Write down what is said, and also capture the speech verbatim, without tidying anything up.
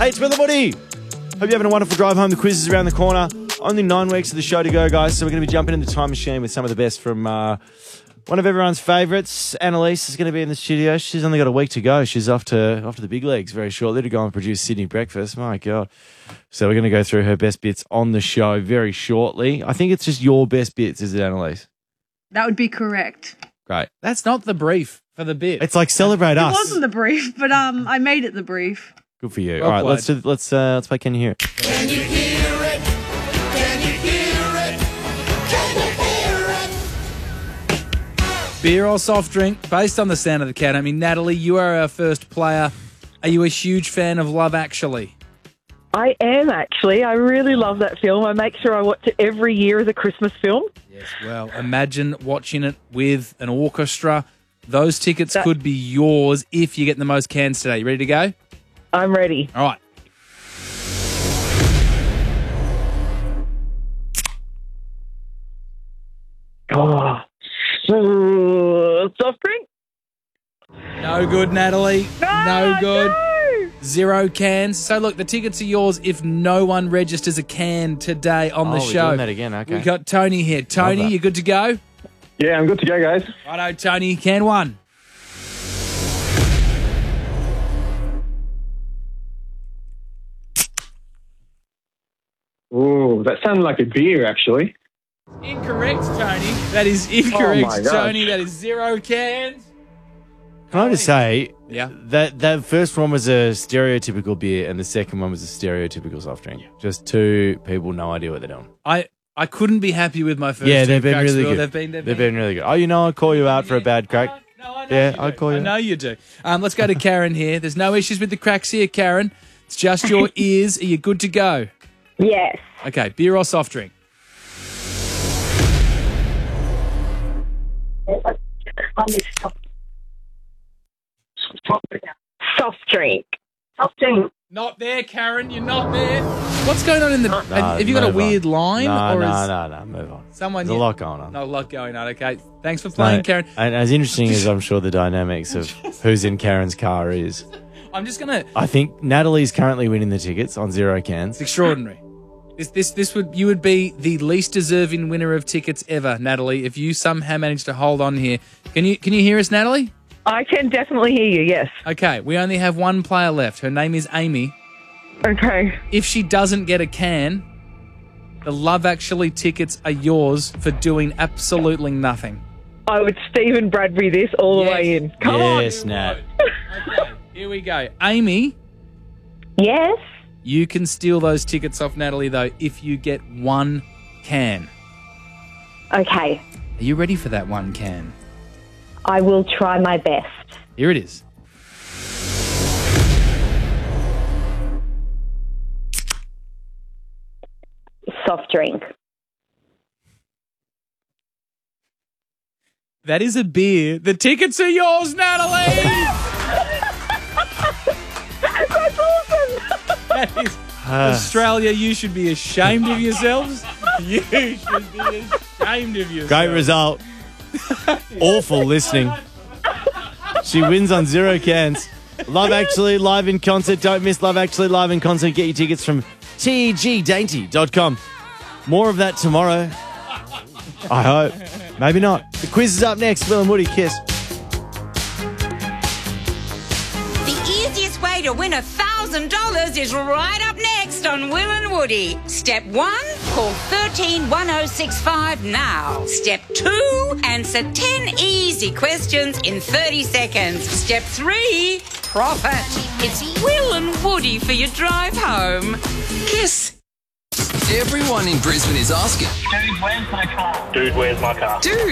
Hey, it's Will and Woody. Hope you're having a wonderful drive home. The quiz is around the corner. Only nine weeks of the show to go, guys. So we're going to be jumping in the time machine with some of the best from uh, one of everyone's favourites. Annalise is going to be in the studio. She's only got a week to go. She's off to off to the big leagues very shortly to go and produce Sydney Breakfast. My God. So we're going to go through her best bits on the show very shortly. I think it's just your best bits, is it, Annalise? That would be correct. Great. That's not the brief for the bit. It's like celebrate It us. wasn't the brief, but um, I made it the brief. Good for you. Well All right, played. let's do, let's uh, let's play Can You Hear It? Can you hear it? Can you hear it? Can you hear it? Beer or soft drink, based on the sound of the cat. I mean, Natalie, you are our first player. Are you a huge fan of Love Actually? I am, actually. I really love that film. I make sure I watch it every year as a Christmas film. Yes. Well, imagine watching it with an orchestra. Those tickets That- could be yours if you get the most cans today. You ready to go? I'm ready. All right. Oh, so, soft drink? No good, Natalie. No, no good. no. Zero cans. So, look, the tickets are yours if no one registers a can today on the Oh, we're show. doing that again, okay. We got Tony here. Tony, that. you good to go? Yeah, I'm good to go, guys. Righto, Tony. Can one. Ooh, that sounded like a beer, actually. Incorrect, Tony. That is incorrect, Oh, my gosh. Tony. That is zero cans. Can I just say, Yeah. that that first one was a stereotypical beer and the second one was a stereotypical soft drink. Just two people, no idea what they're doing. I, I couldn't be happy with my first Yeah, two they've been cracks, really Will. good. They've been, they've, They've been really good. Oh, you know, I'll call you out for a bad crack. No, I know Yeah, you I'd do. call you I out. know you do. Um, let's go to Karen here. There's no issues with the cracks here, Karen. It's just your ears. Are you good to go? Yes. Okay, beer or soft drink? Soft drink. Soft drink. Not there, Karen. You're not there. What's going on in the... No, have you got a move on. weird line? No, or no, is no, no, move on. someone... There's a lot going on. No, a lot going on. Okay, thanks for playing, No, Karen. And as interesting as I'm sure the dynamics of who's in Karen's car is, I'm just going to... I think Natalie's currently winning the tickets on zero cans. It's extraordinary. This, this, this would you would be the least deserving winner of tickets ever, Natalie, if you somehow managed to hold on here. Can you can you hear us, Natalie? I can definitely hear you, yes. Okay, we only have one player left. Her name is Amy. Okay. If she doesn't get a can, the Love Actually tickets are yours for doing absolutely nothing. I would Stephen Bradbury this all the Yes. way in. Come yes, Nat. Okay, here we go. Amy, on. Yes. you can steal those tickets off Natalie, though, if you get one can. Okay. Are you ready for that one can? I will try my best. Here it is. Soft drink. That is a beer. The tickets are yours, Natalie! That's awesome. That is Australia. You should be ashamed of yourselves. You should be ashamed of yourselves. Great result. Awful listening. She wins on zero cans. Love Actually live in concert. Don't miss Love Actually live in concert. Get your tickets from T E G dainty dot com. More of that tomorrow. I hope. Maybe not. The quiz is up next. Will and Woody, kiss. The easiest way to win a thousand dollars is right up next on Will and Woody. Step one, call thirteen one oh six five now. Step two, answer ten easy questions in thirty seconds. Step three, profit. It's Will and Woody for your drive home. Kiss. Everyone in Brisbane is asking. Dude, where's my car? Dude, where's my car? Dude,